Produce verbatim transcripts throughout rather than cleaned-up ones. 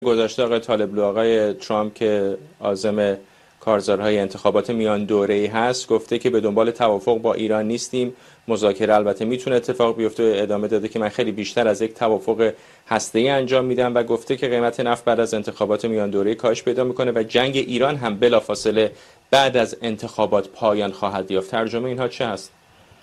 گذشته آقای طالبلو، آقای ترامپ که عازم کارزارهای انتخابات میان دوره‌ای هست گفته که به دنبال توافق با ایران نیستیم. مذاکره البته میتونه اتفاق بیفته. ادامه داده که من خیلی بیشتر از یک توافق هسته‌ای انجام میدم و گفته که قیمت نفت بعد از انتخابات میان دوره‌ای کاهش پیدا میکنه و جنگ ایران هم بلافاصله بعد از انتخابات پایان خواهد یافت. ترجمه اینها چه هست؟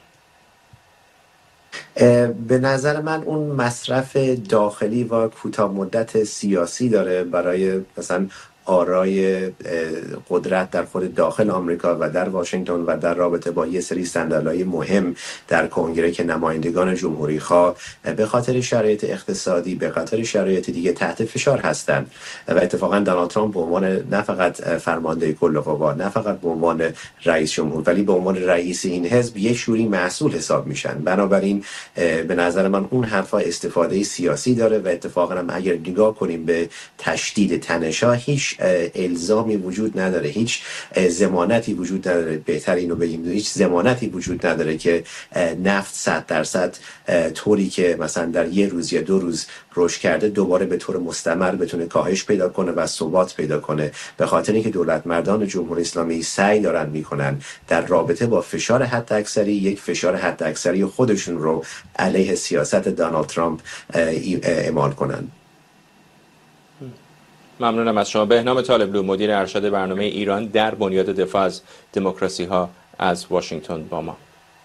به نظر من اون مصرف داخلی و کوتاه مدت سیاسی داره برای مثلا آرای قدرت در خود داخل آمریکا و در واشنگتن و در رابطه با یه سری صندلی‌های مهم در کنگره که نمایندگان جمهوری‌خواه به خاطر شرایط اقتصادی، به خاطر شرایط دیگه تحت فشار هستند و اتفاقا دونالد ترامپ به عنوان نه فقط فرمانده کل قوا، نه فقط به عنوان رئیس جمهور، ولی به عنوان رئیس این حزب یک شوری مسئول حساب میشن. بنابراین به نظر من اون حرفا استفاده سیاسی داره و اتفاقا هم اگر نگاه کنیم به تشدید تنش‌ها، هیچ الزامی وجود نداره، هیچ ضمانتی وجود نداره، بهتر اینو بگیم هیچ ضمانتی وجود نداره که نفت صد درصد طوری که مثلا در یه روز یا دو روز رشد کرده دوباره به طور مستمر بتونه کاهش پیدا کنه و ثبات پیدا کنه، به خاطر اینکه دولت مردان جمهوری اسلامی سعی دارن میکنن در رابطه با فشار حداکثری یک فشار حداکثری خودشون رو علیه سیاست دونالد ترامپ اعمال کنن. ممنونم از شما. بهنام طالبلو، مدیر ارشد برنامه ایران در بنیاد دفاع از دموکراسی ها از واشنگتن با ما.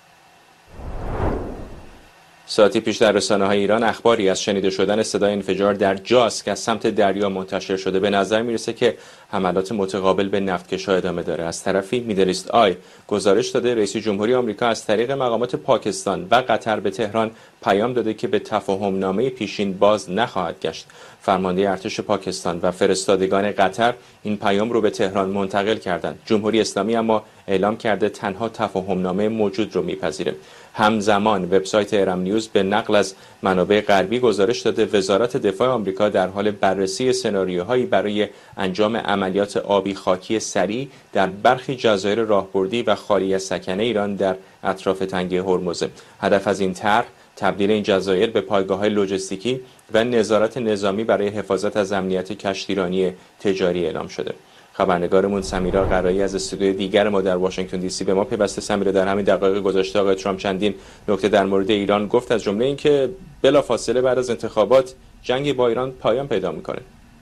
ساعتی پیش در رسانه‌های ایران اخباری از شنیده شدن صدای انفجار در جاسک از سمت دریا منتشر شده. به نظر میرسه که حملات متقابل به نفتکش‌ها ادامه داره. از طرفی میدلیست آی گزارش داده رئیس جمهوری آمریکا از طریق مقامات پاکستان و قطر به تهران پیام داده که به تفاهم‌نامه پیشین باز نخواهد گشت. فرمانده ارتش پاکستان و فرستادگان قطر این پیام رو به تهران منتقل کردند. جمهوری اسلامی اما اعلام کرده تنها تفاهم‌نامه موجود رو میپذیره. همزمان وبسایت ارم نیوز به نقل از منابع غربی گزارش داده وزارت دفاع آمریکا در حال بررسی سناریوهایی برای انجام عملیات آبی خاکی سریع در برخی جزایر راهبردی و خالی از سکنه ایران در اطراف تنگه هرمز. هدف از این طرح تبدیل این جزایر به پایگاه‌های لوجستیکی و نظارت نظامی برای حفاظت از امنیت کشتیرانی تجاری اعلام شده. خبرنگارمون سمیرا قرایی از استودیوی دیگر ما در واشنگتن دی سی به ما پیوسته. سمیرا، در همین دقایق گذشته آقای ترامپ چندین نکته در مورد ایران گفت، از جمله اینکه بلافاصله بعد از انتخابات جنگ با ایران پایان پیدا میکنه.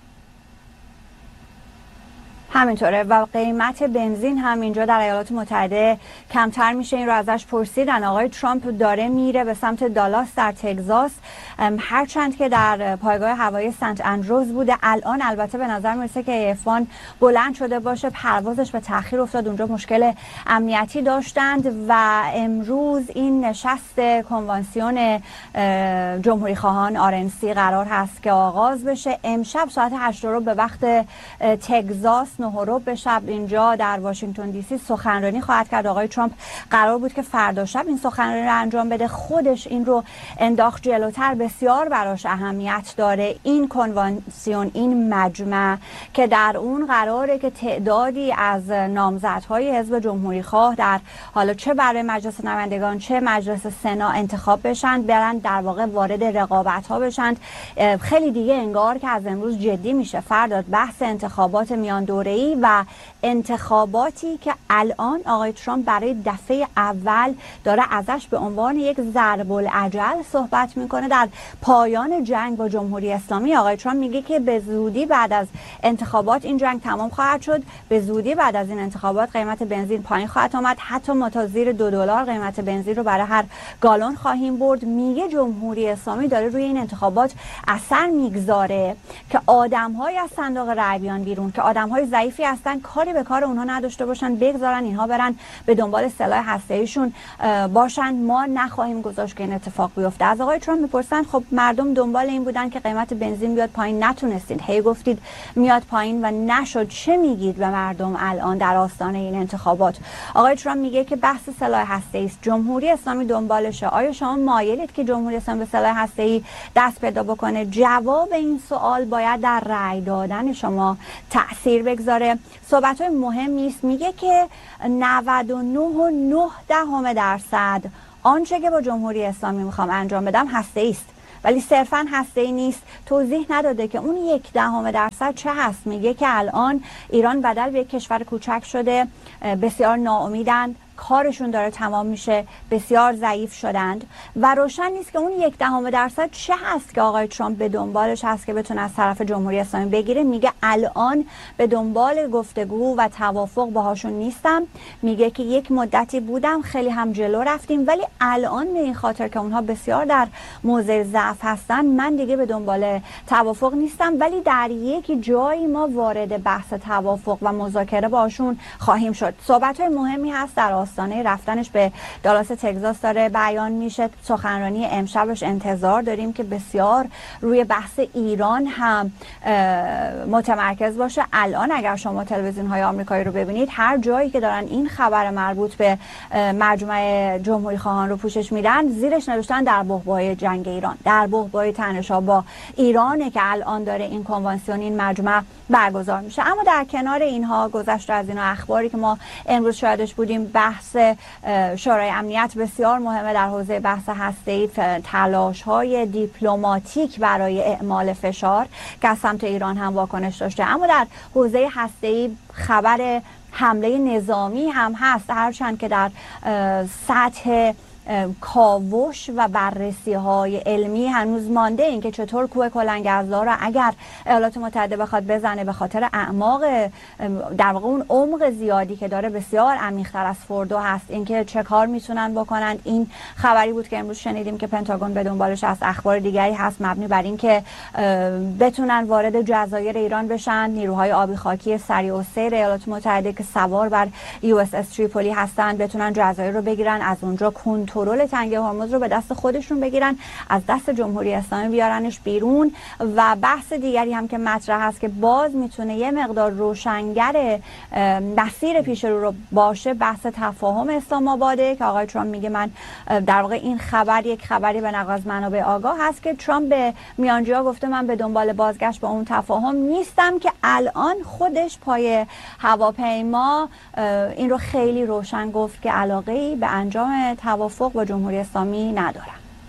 همینطوره و قیمت بنزین هم اینجا در ایالات متحده کمتر میشه. این رو ازش پرسیدن. آقای ترامپ داره میره به سمت دالاس در تگزاس، هرچند که در پایگاه هوایی سنت اندروز بوده. الان البته به نظر میرسه که اف وان بلند شده باشه، پروازش به تاخیر افتاد، اونجا مشکل امنیتی داشتند و امروز این نشست کنوانسیون جمهوری خواهان آر ان سی قرار هست که آغاز بشه. امشب ساعت هشت رو به وقت تگزاس نه رو به شب اینجا در واشنگتن دی سی سخنرانی خواهد کرد. آقای ترامپ قرار بود که فردا شب این سخنرانی رو انجام بده، خودش این رو انداخت جلوتر. بسیار براش اهمیت داره این کنوانسیون، این مجمع که در اون قراره که تعدادی از نامزدهای حزب جمهوری خواه در حالا چه برای مجلس نمایندگان چه مجلس سنا انتخاب بشن، برن در واقع وارد رقابت ها بشن. خیلی دیگه انگار که از امروز جدی میشه. فردا بحث انتخابات میان دوره‌ای و انتخاباتی که الان آقای ترامپ برای دفعه اول داره ازش به عنوان یک ضرب العجل صحبت میکنه. در پایان جنگ با جمهوری اسلامی آقای ترامپ میگه که به زودی بعد از انتخابات این جنگ تمام خواهد شد، به زودی بعد از این انتخابات قیمت بنزین پایین خواهد آمد، حتی ما تا زیر دو دلار قیمت بنزین رو برای هر گالون خواهیم برد. میگه جمهوری اسلامی داره روی این انتخابات اثر میگذاره که آدم‌های از صندوق رای بیان بیرون، که آدم‌های ضعیفی هستن، کاری به کار اونها نداشته باشن، بگذارن اینها برن به دنبال سلاح هسته‌ایشون باشن. ما نخواهیم گذاشت که این اتفاق بیفته. از آقای ترامپ میپرسن خب مردم دنبال این بودن که قیمت بنزین بیاد پایین، نتونستید، هی گفتید میاد پایین و نشد، چه میگید به مردم الان در آستانه این انتخابات؟ آقای ترامپ میگه که بحث سلاح هسته‌ای است، جمهوری اسلامی دنبالشه. آیا شما مایلید که جمهوری اسلامی به سلاح هسته‌ای دست پیدا بکنه؟ جواب این سوال باید در رأی دادن شما تأثیر بگذاره. صحبت‌های مهمی است. میگه که نود و نه و نه دهم درصد آنچه که با جمهوری اسلامی میخوام انجام بدم هسته‌ای است ولی صرفاً هسته‌ای نیست. توضیح نداده که اون یک دهم درصد چه هست. میگه که الان ایران بدل به یک کشور کوچک شده، بسیار ناامیدن، کارشون داره تمام میشه، بسیار ضعیف شدند و روشن نیست که اون یک دهم درصد چه هست که آقای ترامپ به دنبالش هست که بتونه از طرف جمهوری اسلامی بگیره. میگه الان به دنبال گفتگو و توافق باهاشون نیستم. میگه که یک مدتی بودم، خیلی هم جلو رفتیم، ولی الان به این خاطر که اونها بسیار در موضع ضعف هستن من دیگه به دنبال توافق نیستم، ولی در یک جایی ما وارد بحث توافق و مذاکره باشون خواهیم شد. صحبت‌های مهمی هست در آستانه رفتنش به دالاس تگزاس داره بیان میشه. سخنرانی امشبش انتظار داریم که بسیار روی بحث ایران هم متمرکز باشه. الان اگر شما تلویزیون های آمریکایی رو ببینید، هر جایی که دارن این خبر مربوط به مجمع جمهوری خواهان رو پوشش میدن، زیرش نوشتن در بحبوحه جنگ ایران، در بحبوحه تنش‌ها با ایرانه که الان داره این کنوانسیون، این مجمع برگزار میشه. اما در کنار اینها، گذشته از اینا، اخباری که ما امروز شاهدش بودیم، بحث شورای امنیت بسیار مهمه در حوزه بحث هسته‌ای، تلاش‌های دیپلماتیک برای اعمال فشار که از سمت ایران هم واکنش داشته. اما در حوزه هسته‌ای خبر حمله نظامی هم هست، هرچند که در سطح کاوش و بررسی های علمی هنوز مانده این که چطور کوه کلنگ‌ازلا را اگر ایالات متحده بخواد بزنه به خاطر اعماق، در واقع اون عمق زیادی که داره بسیار عمیق‌تر از فوردو هست، اینکه چه کار میتونن بکنن. این خبری بود که امروز شنیدیم که پنتاگون به دنبالش از اخبار دیگری هست مبنی بر این که بتونن وارد جزایر ایران بشن. نیروهای آبی خاکی سریع السیر ایالات متحده که سوار بر یو اس اس تریپولی هستن بتونن جزایر رو بگیرن، از اونجا کنترل تنگه هرمز رو به دست خودشون بگیرن، از دست جمهوری اسلامی بیارنش بیرون. و بحث دیگری هم که مطرح هست که باز میتونه یه مقدار روشنگر مسیر پیش رو, رو باشه، بحث تفاهم اسلام آباده که آقای ترامپ میگه من در واقع این خبر یک خبری به نقل از منابع آگاه هست که ترامپ به میانجی‌ها گفته من به دنبال بازگشت به اون تفاهم نیستم، که الان خودش پای هواپیما این رو خیلی روشن گفت که علاقه‌ای به انجام توافق با جمهوری اسلامی ندارن.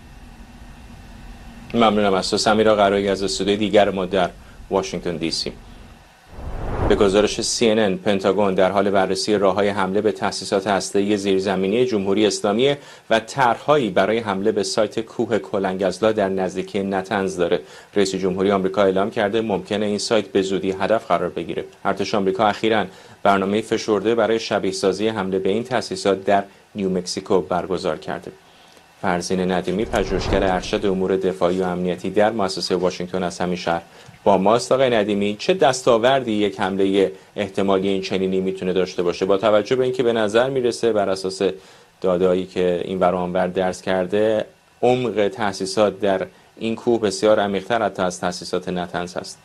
ممنونم از تو سمیرا قرایی از استودیوی دیگر ما در واشنگتن دی سی. به گزارش سی ان ان، پنتاگون در حال بررسی راه‌های حمله به تأسیسات هسته‌ای زیرزمینی جمهوری اسلامی و طرح‌هایی برای حمله به سایت کوه کلنگ‌ازلا در نزدیکی نتنز داره. رئیس جمهوری آمریکا اعلام کرده ممکنه این سایت به زودی هدف قرار بگیره. ارتش آمریکا اخیراً برنامه فشرده برای شبیه‌سازی حمله به این تأسیسات در نیومکزیکو برگزار کرده. فرزین ندیمی، پژوهشگر ارشد امور دفاعی و امنیتی در مؤسسه واشنگتن از همین شهر با ماست. آقای ندیمی، چه دستاوردی یک حمله احتمالی این چنینی میتونه داشته باشه با توجه به اینکه به نظر میرسه بر اساس داده‌ای که این ور و آنور درس کرده عمق تأسیسات در این کوه بسیار عمیق‌تر حتی از تأسیسات نتنز هست؟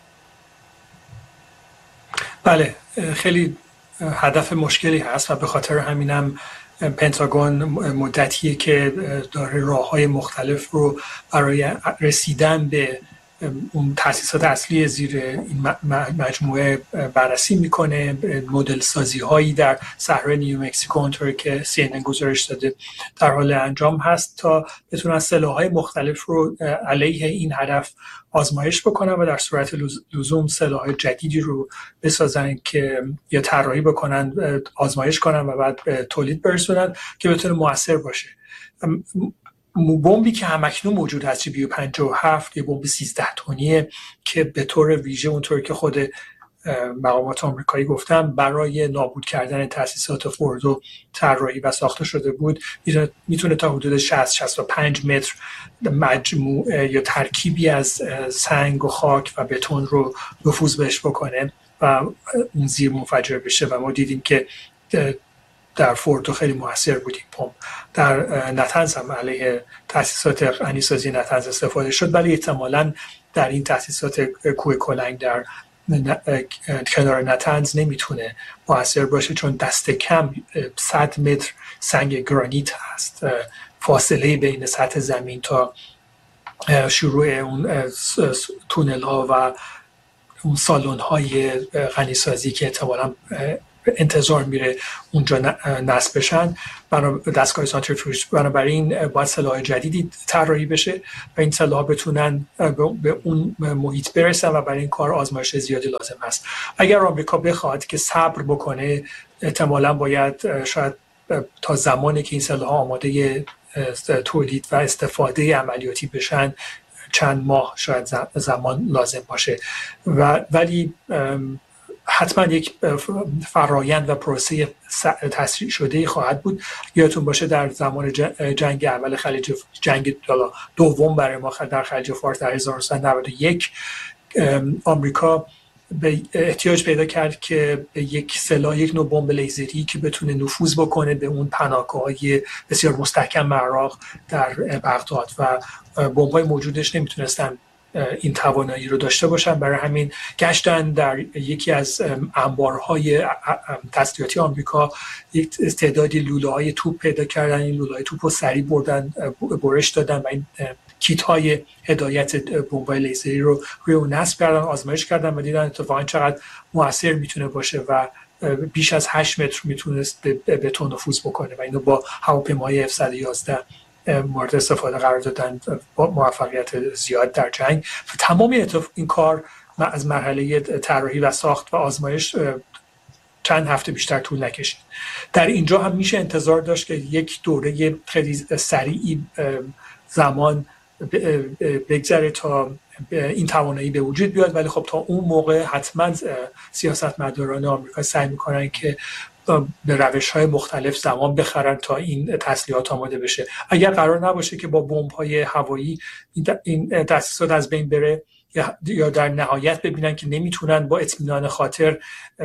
بله، خیلی هدف مشکلی هست و به خاطر همینم پنتاگون مدتیه که داره راه‌های مختلف رو برای رسیدن به اون تأسیسات اصلی زیر این مجموعه بررسی میکنه. مدل سازی هایی در صحرای نیومکزیکو اونطوری که سی ان ان گزارش داده در حال انجام هست تا بتونن سلاح‌های مختلف رو علیه این هدف آزمایش بکنن و در صورت لزوم سلاح جدیدی رو بسازن که یا طراحی بکنن، آزمایش کنن و بعد به تولید برسونن که بتونه مؤثر باشه. بمبی که همکنون موجود هست جی بی پنجاه و هفت یه بمب سیزده تنیه که به طور ویژه اونطور که خود مقامات آمریکایی گفتن برای نابود کردن تأسیسات فوردو طراحی و ساخته شده بود. میتونه تا حدود شصت شصت و پنج متر مجموع یا ترکیبی از سنگ و خاک و بتون رو نفوذ بهش بکنه و اون زیر منفجر بشه و ما دیدیم که در فوردو خیلی موثر بودیم. در نتنز هم علیه تأسیسات غنیسازی نتنز استفاده شد، ولی احتمالاً در این تأسیسات کوه کلنگ در کنار نتنز نمیتونه موثر باشه، چون دست کم صد متر سنگ گرانیت هست فاصله بین سطح زمین تا شروع اون تونل ها و اون سالن های غنیسازی که احتمالاً انتظار میره اونجا نصب بشن، دستگاه سانتریفیوژ. بنابراین باید سلاح جدیدی طراحی بشه و این سلاح بتونن به اون محیط برسن و برای این کار آزمایش زیادی لازم هست. اگر آمریکا بخواد که صبر بکنه، احتمالاً باید شاید تا زمانی که این سلاح آماده تولید و استفاده عملیاتی بشن چند ماه شاید زمان لازم باشه، و ولی حتما یک فرایند و پروسه تسریع شده خواهد بود. یادتون باشه در زمان جنگ اول خلیج جنگ دوم برای ما در خلیج فارس در هزار و نهصد و نود و یک آمریکا به احتیاج پیدا کرد که به یک سلاح، یک نوع بمب لیزری که بتونه نفوذ بکنه به اون پناهگاه‌های بسیار مستحکم عراق در بغداد، و بمب‌های موجودش نمیتونستن این توانایی رو داشته باشن. برای همین گشتن در یکی از انبارهای تسلیحاتی آمریکا یک تعدادی لوله‌های توپ پیدا کردن. این لوله‌های توپ رو سریع بردن برش دادن و این کیت های هدایت بمب‌های لیزری رو روی اون نصب کردن، آزمایش کردن و دیدن اتفاقا چقدر مؤثر میتونه باشه و بیش از هشت متر میتونست به بتون نفوذ بکنه و اینو با هواپیمای اف صد و یازده مورد استفاده قرار دادن با موفقیت زیاد در جنگ. و تمام این کار از مرحله طراحی و ساخت و آزمایش چند هفته بیشتر طول نکشید. در اینجا هم میشه انتظار داشت که یک دوره خیلی سریعی زمان بگذره تا این توانایی به وجود بیاد، ولی خب تا اون موقع حتما سیاستمداران آمریکا سعی میکنن که به روش‌های مختلف زمان بخرن تا این تسلیحات آماده بشه. اگر قرار نباشه که با بمب‌های هوایی این تاسیسات از بین بره یا در نهایت ببینن که نمیتونن با اطمینان خاطر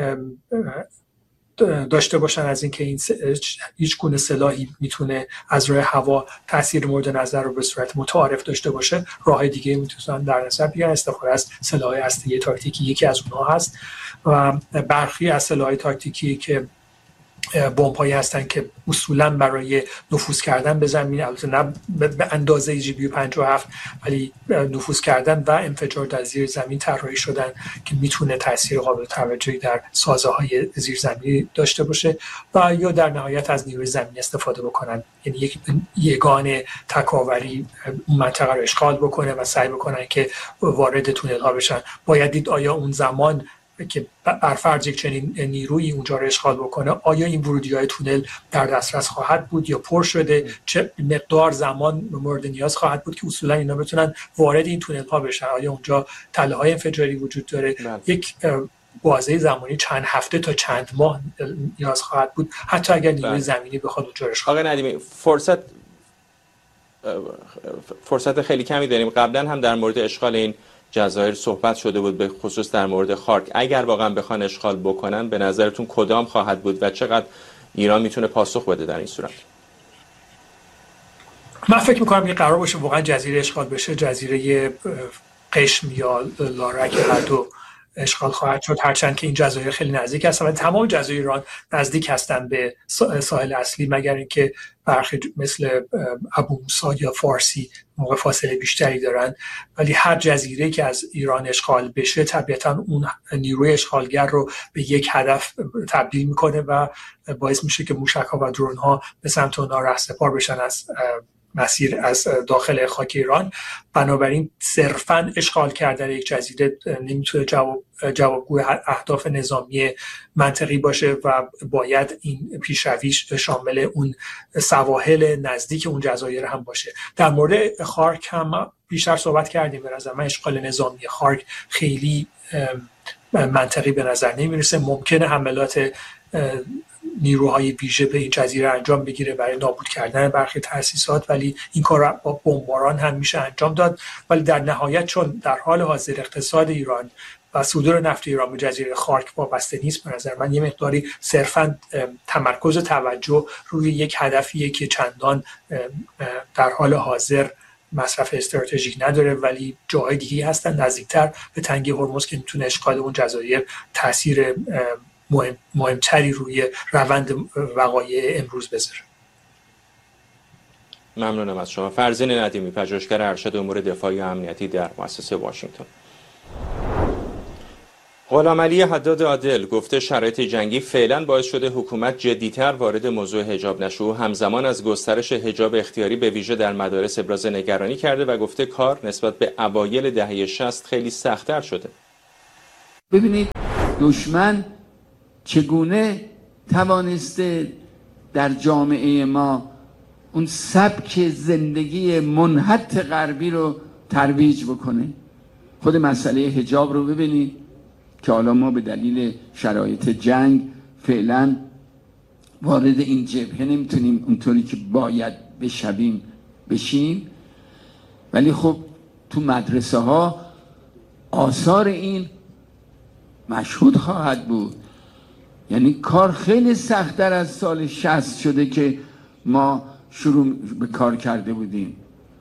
داشته باشن از اینکه این هیچ گونه سلاحی میتونه از راه هوا تاثیر مورد نظر رو به صورت متعارف داشته باشه، راه دیگه میتونن در نظر بگیرن. استفاده از سلاح هسته‌ای تاکتیکی یکی از اونها هست و برخی از سلاح‌های تاکتیکی که بمب‌هایی هستن که اصولاً برای نفوذ کردن به زمین، البته نه به اندازه جی بی پنجاه و هفت، ولی نفوذ کردن و انفجار در زیر زمین طراحی شدن که میتونه تاثیر قابل توجهی در سازه‌های زیرزمینی داشته باشه و یا در نهایت از نیروی زمینی استفاده بکنن، یعنی یک یگان تکاوری اون منطقه رو اشغال بکنه و سعی بکنن که وارد تونل‌ها بشن. باید دید آیا اون زمان که بر فرض یک چنین نیرویی اونجا رو اشغال بکنه، آیا این ورودی‌های تونل در دسترس خواهد بود یا پر شده، چه مقدار زمان مورد نیاز خواهد بود که اصولا اینا بتونن وارد این تونل ها بشن، آیا اونجا تله‌های انفجاری وجود داره. بله. یک بازه زمانی چند هفته تا چند ماه نیاز خواهد بود حتی اگر نیروی بله. زمینی بخواد اونجا رو اشغال. آقای ندیمی، فرصت فرصت خیلی کمی داریم. قبلا هم در مورد اشغال این جزایر صحبت شده بود، به خصوص در مورد خارک. اگر واقعا بخوان اشغال بکنن به نظرتون کدام خواهد بود و چقدر ایران میتونه پاسخ بده در این صورت؟ من فکر میکنم که قرار باشه واقعا جزیره اشغال بشه، جزیره قشم یا لارک هر دو اشغال خواهد شد، هرچند که این جزایر خیلی نزدیک هستن و تمام جزایر ایران نزدیک هستن به ساحل اصلی، مگر اینکه برخی مثل ابو موسی یا فارسی موقع فاصله بیشتری دارن. ولی هر جزیره که از ایران اشغال بشه طبیعتاً اون نیروی اشغالگر رو به یک هدف تبدیل میکنه و باعث میشه که موشک‌ها و درون‌ها به سمت اونها رهسپار بشن از مسیر از داخل خاک ایران. بنابراین صرفاً اشغال کردن یک جزیره نمیتونه جواب جوابگوی اهداف نظامی منطقی باشه و باید این پیشرویش شامل اون سواحل نزدیک اون جزایر هم باشه. در مورد خارک هم بیشتر صحبت کردیم. به نظر من اشغال نظامی خارک خیلی منطقی به نظر نمیرسه. ممکنه حملات نیروهای ویژه به این جزیره انجام بگیره برای نابود کردن برخی تأسیسات، ولی این کار با بمباران هم میشه انجام داد. ولی در نهایت چون در حال حاضر اقتصاد ایران و صدور نفت ایران به جزیره خارک وابسته نیست، به نظر من یه مقداری صرفاً تمرکز توجه روی یک هدفیه که چندان در حال حاضر مصرف استراتژیک نداره، ولی جاهای دیگه هستن نزدیکتر به تنگه هرمز که میتونه اشغال اون جزایر تاثیر مهم، مهمتری روی روند وقایع امروز بذاره. ممنونم از شما. فرزین ندیمی، پژوهشگر ارشد امور دفاعی و امنیتی در مؤسسه واشنگتن. غلامعلی حداد عادل گفته شرایط جنگی فعلا باعث شده حکومت جدیتر وارد موضوع حجاب نشه و همزمان از گسترش حجاب اختیاری به ویژه در مدارس ابراز نگرانی کرده و گفته کار نسبت به اوایل دهه شصت خیلی سخت‌تر شده. ببینید دشمن چگونه توانسته در جامعه ما اون سبک زندگی منحط غربی رو ترویج بکنه. خود مسئله حجاب رو ببینید که حالا ما به دلیل شرایط جنگ فعلا وارد این جبهه نمیتونیم اونطوری که باید بشویم بشیم، ولی خب تو مدرسه ها آثار این مشهود خواهد بود. یعنی کار خیلی سخت‌تر از سال شصت شده که ما شروع به کار کرده بودیم.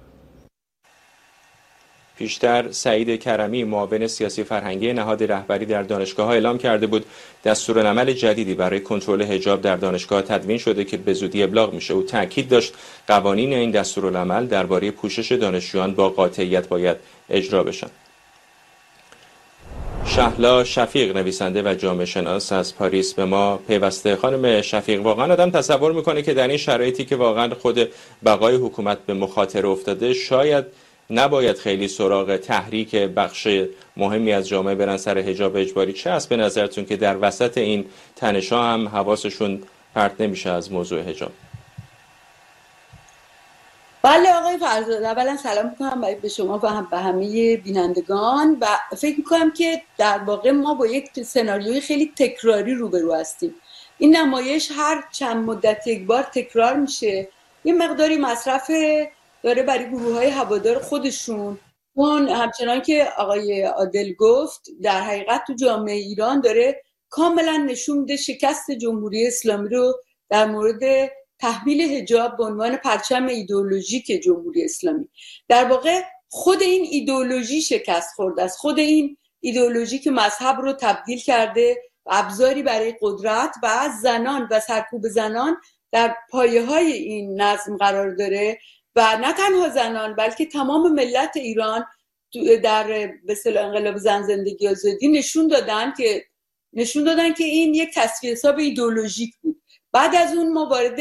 پیشتر سعید کرمی معاون سیاسی فرهنگی نهاد رهبری در دانشگاه‌ها اعلام کرده بود دستورالعمل جدیدی برای کنترل حجاب در دانشگاه تدوین شده که به زودی ابلاغ میشه. او تاکید داشت قوانین این دستورالعمل درباره پوشش دانشجویان با قاطعیت باید اجرا بشن. شهلا شفیق نویسنده و جامعه شناس از پاریس به ما پیوسته. خانم شفیق، واقعا آدم تصور میکنه که در این شرایطی که واقعا خود بقای حکومت به مخاطره افتاده شاید نباید خیلی سراغ تحریک بخش مهمی از جامعه برن سر حجاب اجباری. چه است به نظرتون که در وسط این تنش‌ها هم حواسشون پرت نمیشه از موضوع حجاب؟ بله آقای فرزاد، اولا سلام میکنم به شما و هم به همه بینندگان و فکر میکنم که در واقع ما با یک سناریوی خیلی تکراری روبرو هستیم. این نمایش هر چند مدت یک بار تکرار میشه، یه مقداری مصرف داره برای گروه‌های هوادار خودشون. اون همچنان که آقای عادل گفت در حقیقت تو جامعه ایران داره کاملا نشون میده شکست جمهوری اسلامی رو در مورد تحمیل حجاب به عنوان پرچم ایدئولوژیک جمهوری اسلامی. در واقع خود این ایدئولوژی شکست خورده است، خود این ایدئولوژی که مذهب رو تبدیل کرده و ابزاری برای قدرت و زنان و سرکوب زنان در پایه‌های این نظم قرار داره و نه تنها زنان بلکه تمام ملت ایران در به اصطلاح انقلاب زن زندگی آزادی نشون دادن که نشون دادن که این یک تصفیه حساب ایدئولوژیک بود. بعد از اون ما وارد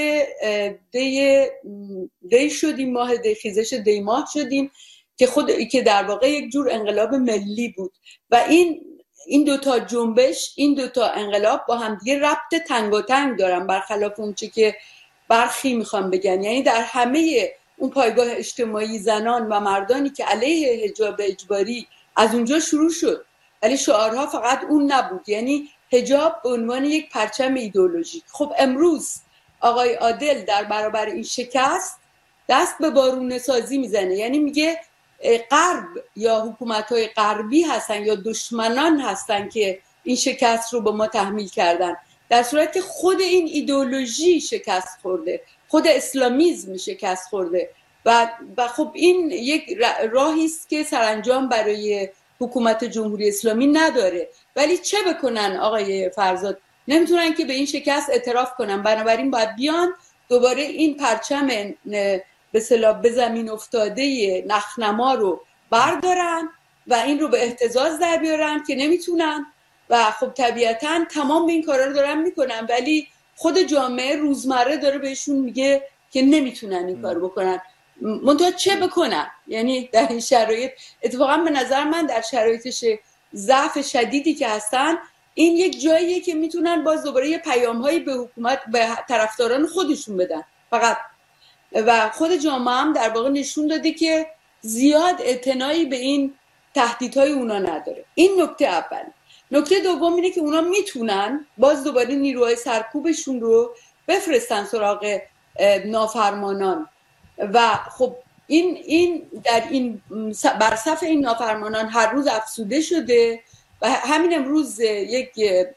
دی دی شدیم، ماه دی خیزش دی ماه شدیم که خود که در واقع یک جور انقلاب ملی بود و این این دوتا جنبش، این دوتا انقلاب با هم دیگه ربط تنگاتنگ دارن، برخلاف اون چه که برخی میخوام بگن. یعنی در همه اون پایگاه اجتماعی زنان و مردانی که علیه حجاب اجباری از اونجا شروع شد، ولی شعارها فقط اون نبود، یعنی حجاب به عنوان یک پرچم ایدئولوژیک. خب امروز آقای عادل در برابر این شکست دست به بارونه سازی میزنه، یعنی میگه غرب یا حکومت‌های غربی هستن یا دشمنان هستن که این شکست رو به ما تحمیل کردن، در صورتی که خود این ایدئولوژی شکست خورده، خود اسلامیسم شکست خورده و و خب این یک راهی است که سرانجام برای حکومت جمهوری اسلامی نداره. ولی چه بکنن آقای فرزاد؟ نمیتونن که به این شکست اعتراف کنن، بنابراین باید بیان دوباره این پرچم به اصطلاح به زمین افتاده نخنما رو بردارن و این رو به اهتزاز در بیارن که نمیتونن و خب طبیعتاً تمام این کارا رو دارن میکنن، ولی خود جامعه روزمره داره بهشون میگه که نمیتونن این کارو بکنن. منتها چه بکنن؟ یعنی در این شرایط اتفاقا به نظر من در شرایطش ضعف شدیدی که هستن این یک جاییه که میتونن باز دوباره یه پیام‌هایی به حکومت به طرفداران خودشون بدن فقط، و خود جامعه هم در واقع نشون داده که زیاد اعتنایی به این تهدیدهای اونا نداره. این نکته اول. نکته دوم اینه که اونا میتونن باز دوباره نیروهای سرکوبشون رو بفرستن سراغ نافرمانان و خب این این در این برصف این نافرمانان هر روز افزوده شده و همین امروز یک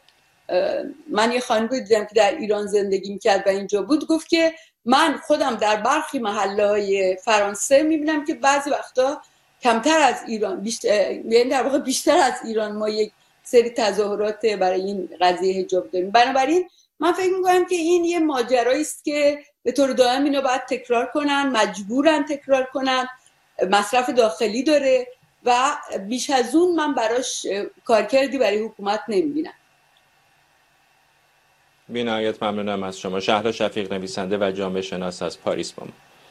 من یه خانم دیدم که در ایران زندگی میکرد و اینجا بود، گفت که من خودم در برخی محله‌های فرانسه میبینم که بعضی وقتا کمتر از ایران بیشتر، یعنی در واقع بیشتر از ایران ما یک سری تظاهرات برای این قضیه حجاب داریم. بنابراین من فکر میکنم که این یه ماجرایی است که به طور دائم اینو باید تکرار کنن، مجبورن تکرار کنن، مصرف داخلی داره و بیش از اون من براش کارکردی برای حکومت نمیبینم. بی نهایت ممنونم از شما. شهلا شفیق، نویسنده و جامعه شناس از پاریس با ما.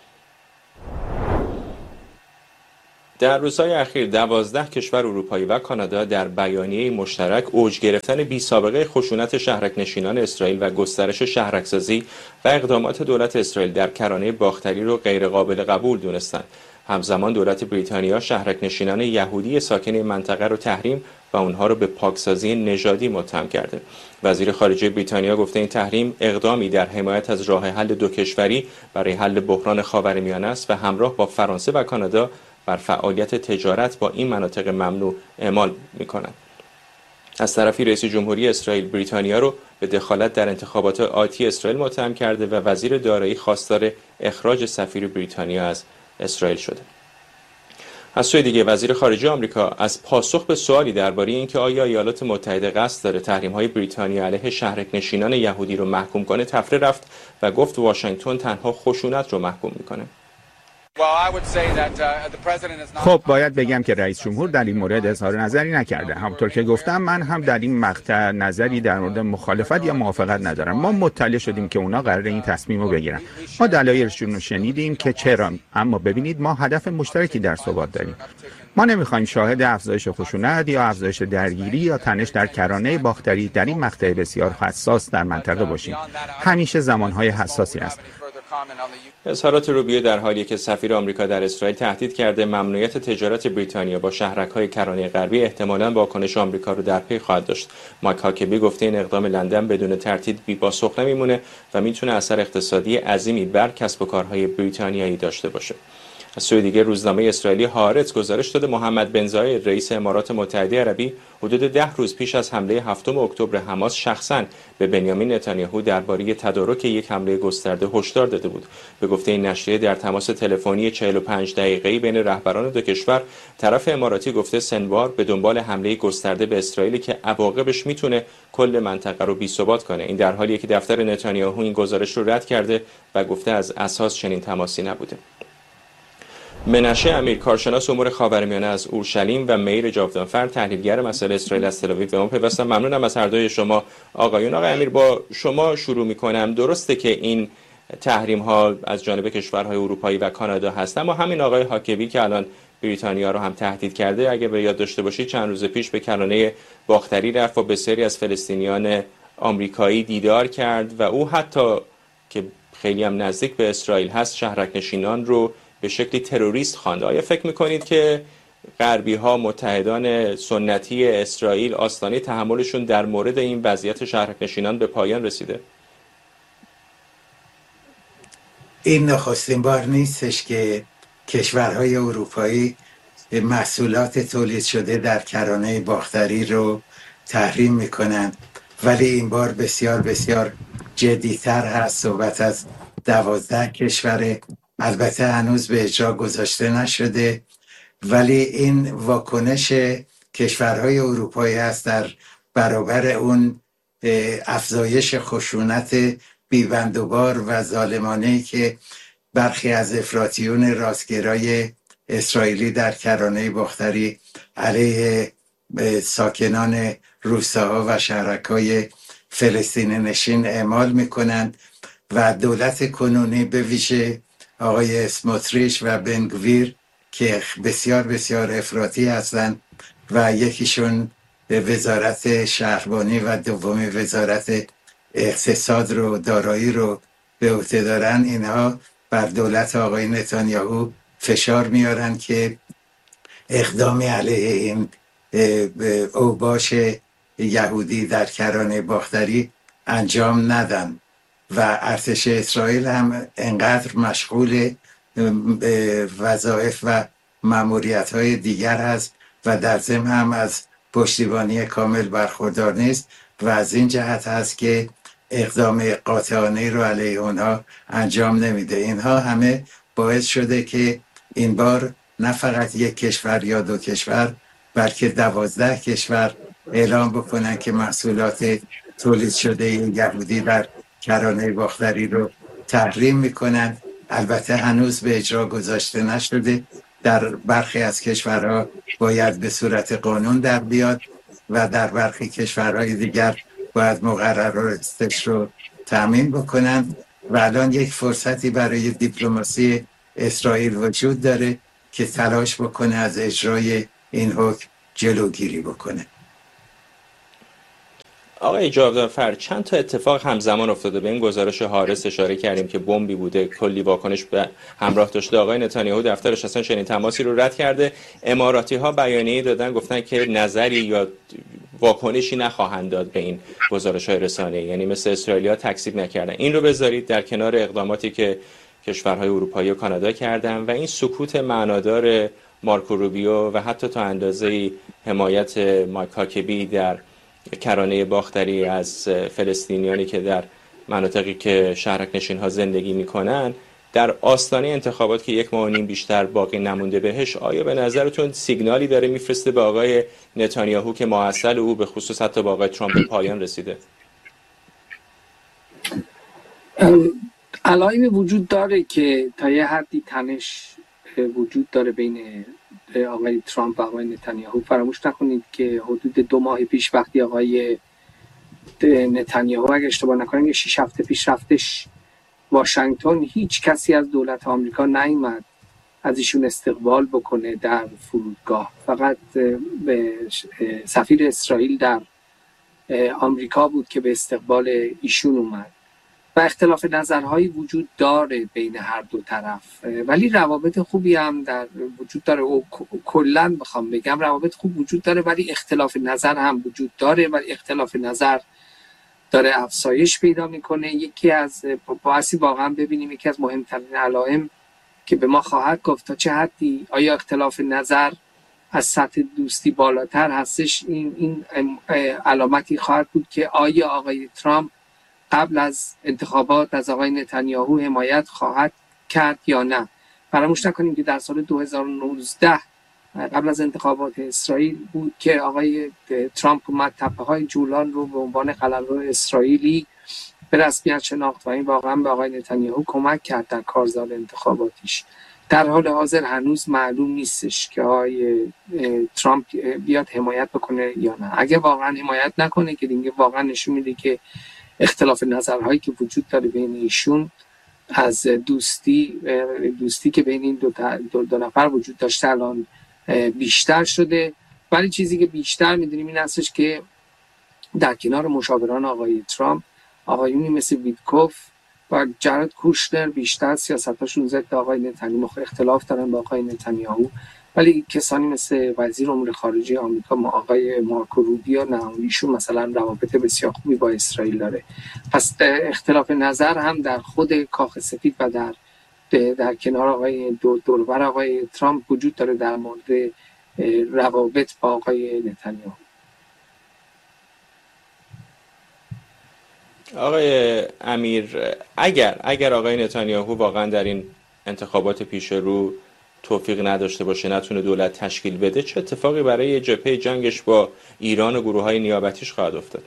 در روزهای اخیر دوازده کشور اروپایی و کانادا در بیانیه مشترک اوج گرفتن بی سابقه خشونت شهرک نشینان اسرائیل و گسترش شهرک‌سازی و اقدامات دولت اسرائیل در کرانه باختری را غیرقابل قبول دونستند. همزمان دولت بریتانیا شهرک نشینان یهودی ساکن منطقه را تحریم و اونها رو به پاکسازی نژادی متهم کرده. وزیر خارجه بریتانیا گفته این تحریم اقدامی در حمایت از راه حل دو کشوری برای حل بحران خاورمیانه است و همراه با فرانسه و کانادا بر فعالیت تجارت با این مناطق ممنوع اعمال می‌کنند. از طرفی رئیس جمهوری اسرائیل بریتانیا رو به دخالت در انتخابات آتی اسرائیل متهم کرده و وزیر دارایی خواستار اخراج سفیر بریتانیا از اسرائیل شده. از سوی دیگه وزیر خارجه آمریکا از پاسخ به سوالی درباره اینکه آیا ایالات متحده قصد داره تحریم‌های بریتانیا علیه شهرک نشینان یهودی رو محکوم کنه تفره رفت و گفت واشنگتن تنها خشونت رو محکوم میکنه. خب باید بگم که رئیس جمهور در این مورد اظهار نظری نکرده. همونطور که گفتم من هم در این مقطع نظری در مورد مخالفت یا موافقت ندارم. ما مطلع شدیم که اونا قراره این تصمیم رو بگیرن. ما دلایلشون رو شنیدیم که چرا، اما ببینید ما هدف مشترکی در ثبات داریم. ما نمیخوایم شاهد افزایش خشونت یا افزایش درگیری یا تنش در کرانه باختری در این مقطع بسیار حساس در منطقه باشیم. همیشه زمانهای حساسی است. اظهارات روبیو در حالی که سفیر آمریکا در اسرائیل تهدید کرده ممنوعیت تجارت بریتانیا با شهرک‌های کرانه غربی احتمالاً واکنش آمریکا رو در پی خواهد داشت. مایک هاکبی گفته این اقدام لندن بدون تردید بی پاسخ نمیمونه و میتونه اثر اقتصادی عظیمی بر کسب و کارهای بریتانیایی داشته باشه. از سوی دیگر روزنامه اسرائیلی هارتز گزارش داده محمد بن زاید رئیس امارات متحده عربی حدود ده روز پیش از حمله هفتم اکتبر حماس شخصاً به بنیامین نتانیاهو درباره تدارک یک حمله گسترده هشدار داده بود. به گفته این نشریه در تماس تلفنی چهل و پنج دقیقه‌ای بین رهبران دو کشور طرف اماراتی گفته سنوار به دنبال حمله گسترده به اسرائیل که عواقبش میتونه کل منطقه رو بی‌ثبات کنه. این در حالیه که دفتر نتانیاهو این گزارش رو رد کرده و گفته از اساس چنین تماسی نبوده. منشه امیر، کارشناس امور خاورمیانه از اورشلیم و میر جاودانفر، تحلیلگر مسائل اسرائیل از تل‌آویو به ما پیوستن. ممنونم از هر دوی شما آقایون. آقای امیر با شما شروع می‌کنم. درسته که این تحریم ها از جانب کشورهای اروپایی و کانادا هست، اما همین آقای هاکبی که الان بریتانیا رو هم تهدید کرده، اگه به یاد داشته باشید چند روز پیش به کرانه باختری رفت و بسیاری از فلسطینیان آمریکایی دیدار کرد و او حتی که خیلی هم نزدیک به اسرائیل هست شهرک نشینان رو به شکلی تروریست خواند. آیا فکر میکنید که غربی ها متحدان سنتی اسرائیل آستانه تحملشون در مورد این وضعیت شهرک نشینان به پایان رسیده؟ این نخستین بار نیستش که کشورهای اروپایی محصولات تولید شده در کرانه باختری رو تحریم میکنن، ولی این بار بسیار بسیار جدیتر هست. صحبت از دوازده کشور، البته هنوز به اجرا گذاشته نشده، ولی این واکنش کشورهای اروپایی هست در برابر اون افزایش خشونت بی‌بندوبار و ظالمانه‌ای که برخی از افراطیون راستگرای اسرائیلی در کرانه باختری علیه ساکنان روستاها و شهرک‌های فلسطین نشین اعمال میکنند و دولت کنونی به ویژه آقای اسموتریچ و بنگویر که بسیار بسیار افراطی هستند و یکیشون وزارت شهربانی و دومی وزارت اقتصاد رو دارایی رو به عهده دارن، اینها بر دولت آقای نتانیاهو فشار میارن که اقدامی علیه این اوباش یهودی در کرانه باختری انجام ندن و ارتش اسرائیل هم انقدر مشغول وظایف و ماموریت‌های دیگر هست و در ضمن هم از پشتیبانی کامل برخوردار نیست و از این جهت هست که اقدام قاطعانه رو علیه اونها انجام نمیده. اینها همه باعث شده که این بار نه فقط یک کشور یا دو کشور بلکه دوازده کشور اعلام بکنن که محصولات تولید شده یهودی در کرانه باختری رو تحریم میکنن. البته هنوز به اجرا گذاشته نشده، در برخی از کشورها باید به صورت قانون در بیاد و در برخی کشورهای دیگر باید مقرراتش رو تأمین بکنند و الان یک فرصتی برای دیپلماسی اسرائیل وجود داره که تلاش بکنه از اجرای این حکم جلوگیری بکنه. آقای جاودانفر، چند تا اتفاق همزمان افتاده. به این گزارش حارس اشاره کردیم که بمبی بوده، کلی واکنش به همراه داشته. آقای نتانیاهو دفترش اصلا چنین تماسی رو رد کرده. اماراتی ها بیانیه دادن، گفتن که نظری یا واکنشی نخواهند داد به این گزارش های رسانه‌ای، یعنی مثل اسرائیلیا تکذیب نکردن. این رو بذارید در کنار اقداماتی که کشورهای اروپایی و کانادا کردن و این سکوت معنادار مارکو روبیو و حتی تا اندازه‌ای حمایت مایک هاکبی در کرانه باختری از فلسطینیانی که در مناطقی که شهرک نشین ها زندگی میکنن در آستانه انتخابات که یک ماه و نیم بیشتر باقی نمونده بهش، آیا به نظرتون سیگنالی داره میفرسته به آقای نتانیاهو که ماحصل او به خصوص حتی با آقای ترامپ به پایان رسیده؟ علائمی وجود داره که تا یه حدی تنش وجود داره بین آقای ترامپ و آقای نتانیاهو. فراموش نکنید که حدود دو ماه پیش وقتی آقای نتانیاهو اگه اشتباه نکنم یه شش هفته پیش رفتش واشنگتن، هیچ کسی از دولت آمریکا نیامد از ایشون استقبال بکنه در فرودگاه. فقط به سفیر اسرائیل در آمریکا بود که به استقبال ایشون اومد و اختلاف نظرهایی وجود داره بین هر دو طرف، ولی روابط خوبی هم در وجود داره و کلاً بخوام بگم روابط خوب وجود داره، ولی اختلاف نظر هم وجود داره، ولی اختلاف نظر داره افزایش پیدا میکنه. یکی از باعثی واقعا ببینیم یکی از مهمترین علائم که به ما خواهد گفت تا چه حدی آیا اختلاف نظر از سطح دوستی بالاتر هستش، این این علامتی خواهد بود که آیا آقای ترامپ قبل از انتخابات از آقای نتانیاهو حمایت خواهد کرد یا نه. فراموش نکنیم که در سال دو هزار و نوزده قبل از انتخابات اسرائیل بود که آقای ترامپ اومد تپه‌های جولان رو به عنوان قلمرو اسرائیلی به رسمیت شناخت و این واقعا به آقای نتانیاهو کمک کرد در کارزار انتخاباتیش. در حال حاضر هنوز معلوم نیستش که آقای ترامپ بیاد حمایت بکنه یا نه. اگه واقعا حمایت نکنه که دیگه واقعا نشون میده که اختلاف نظرهایی که وجود داره بین ایشون از دوستی دوستی که بین این دو, دو, دو نفر وجود داشته الان بیشتر شده. ولی چیزی که بیشتر میدونیم این هستش که در کنار مشاوران آقای ترامپ آقایونی مثل ویتکوف و جارد کوشنر بیشتر سیاستاشون ضد آقای نتانیاهو اختلاف دارن با آقای نتانیاهو، ولی کسانی مثل وزیر امور خارجه آمریکا ما آقای مارکو روبیو نه، ایشون مثلا روابط بسیار خوبی با اسرائیل داره. پس اختلاف نظر هم در خود کاخ سفید و در در کنار آقای دو دوربر آقای ترامپ وجود داره در مورد روابط با آقای نتانیاهو. آقای امیر، اگر اگر آقای نتانیاهو واقعا در این انتخابات پیش رو توفیق نداشته باشه، نتونه دولت تشکیل بده، چه اتفاقی برای جبهه جنگش با ایران و گروه‌های نیابتیش خواهد افتاد؟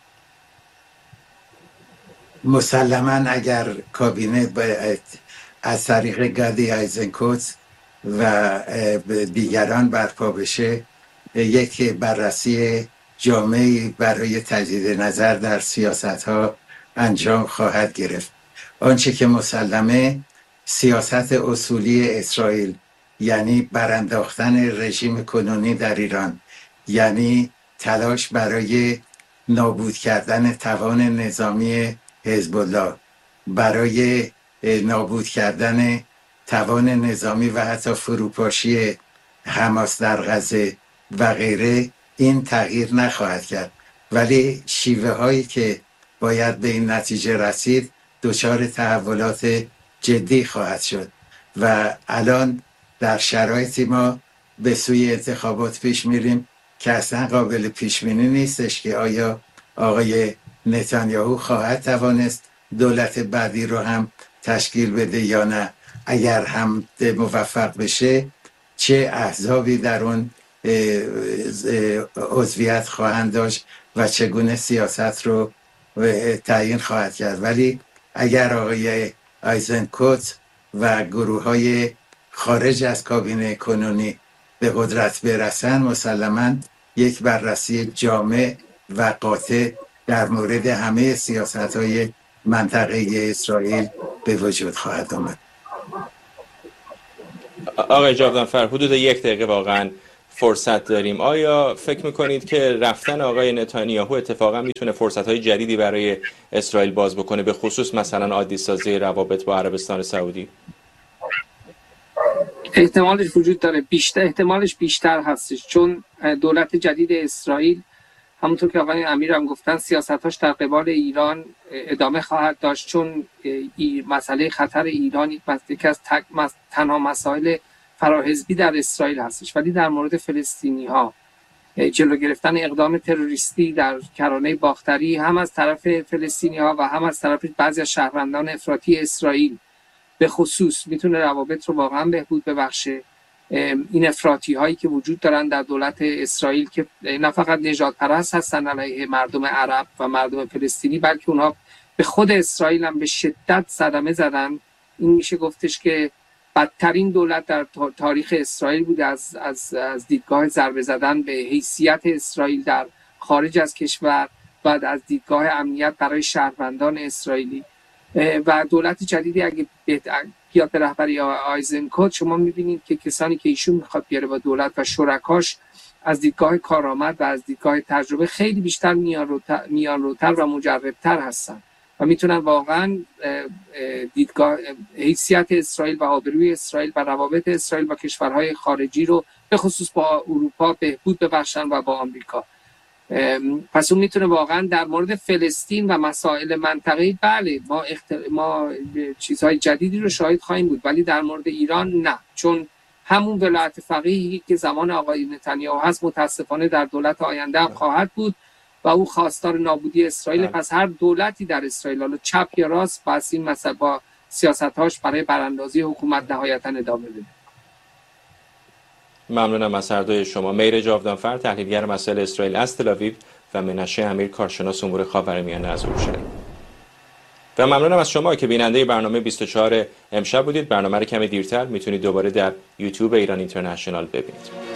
مسلماً اگر کابینه از طریق گادی ایزنکوت و دیگران برپا بشه، یک بررسی جامعی برای تجدید نظر در سیاست‌ها انجام خواهد گرفت. آنچه که مسلمه سیاست اصولی اسرائیل، یعنی برانداختن رژیم کنونی در ایران، یعنی تلاش برای نابود کردن توان نظامی حزب الله، برای نابود کردن توان نظامی و حتی فروپاشی حماس در غزه و غیره، این تغییر نخواهد کرد. ولی شیوه هایی که باید به این نتیجه رسید دچار تحولات جدی خواهد شد و الان در شرایطی ما به سوی انتخابات پیش میریم که اصلا قابل پیش بینی نیستش که آیا آقای نتانیاهو خواهد توانست دولت بعدی رو هم تشکیل بده یا نه. اگر هم موفق بشه چه احزابی در اون عضویت خواهند داشت و چگونه سیاست رو تعیین خواهد کرد. ولی اگر آقای ایزنکوت و گروه های خارج از کابینه کنونی به قدرت برسن، مسلماً یک بررسی جامع و قاطع در مورد همه سیاست‌های منطقه اسرائیل به وجود خواهد آمد. آقای جاودانفر، حدود یک دقیقه واقعا فرصت داریم. آیا فکر میکنید که رفتن آقای نتانیاهو اتفاقا میتونه فرصت‌های جدیدی برای اسرائیل باز بکنه، به خصوص مثلا عادی سازی روابط با عربستان سعودی؟ احتمالش وجود داره، بیشتر احتمالش بیشتر هستش، چون دولت جدید اسرائیل همونطور که آقای امیر هم گفتن سیاستاش در قبال ایران ادامه خواهد داشت، چون مسئله خطر ایران یکی از تنها مسائل فراحزبی در اسرائیل هستش. ولی در مورد فلسطینی ها جلو گرفتن اقدام تروریستی در کرانه باختری هم از طرف فلسطینی ها و هم از طرف بعضی از شهروندان افراطی اسرائیل به خصوص میتونه روابط رو واقعا بهبود ببخشه. این افراطی هایی که وجود دارن در دولت اسرائیل که نه فقط نژاد پرست هستن علیه مردم عرب و مردم فلسطینی، بلکه اونها به خود اسرائیل هم به شدت صدمه زدن. این میشه گفتش که بدترین دولت در تاریخ اسرائیل بود از از از دیدگاه ضربه زدن به حیثیت اسرائیل در خارج از کشور و از دیدگاه امنیت برای شهروندان اسرائیلی. و دولت جدیدی اگه بیاد به رهبری آیزنکوت، شما میبینید که کسانی که ایشون میخواد بیاره با دولت و شرکاش از دیدگاه کارآمد و از دیدگاه تجربه خیلی بیشتر میان روتر و مجربتر هستن و میتونن واقعا دیدگاه حیثیت اسرائیل و آبروی اسرائیل و روابط اسرائیل با کشورهای خارجی رو به خصوص با اروپا بهبود ببخشن و با آمریکا. پس اون میتونه واقعا در مورد فلسطین و مسائل منطقه‌ای بله ما اخت... ما چیزهای جدیدی رو شاهد خواهیم بود، ولی در مورد ایران نه، چون همون ولایت فقیهی که زمان آقای نتانیاهو هست متاسفانه در دولت آینده هم خواهد بود و او خواستار نابودی اسرائیل. پس هر دولتی در اسرائیل، حالا چپ یا راست، پس این مسئله با سیاست‌هاش برای براندازی حکومت نهایتاً ادامه بده. ممنونم از هر دوی شما. میر جاودانفر، تحلیلگر مسائل اسرائیل از تل‌آویو، و منشه امیر، کارشناس امور خاورمیانه از اورشلیم. و ممنونم از شما که بیننده برنامه بیست و چهار امشب بودید. برنامه رو کمی دیرتر میتونید دوباره در یوتیوب ایران اینترنشنال ببینید.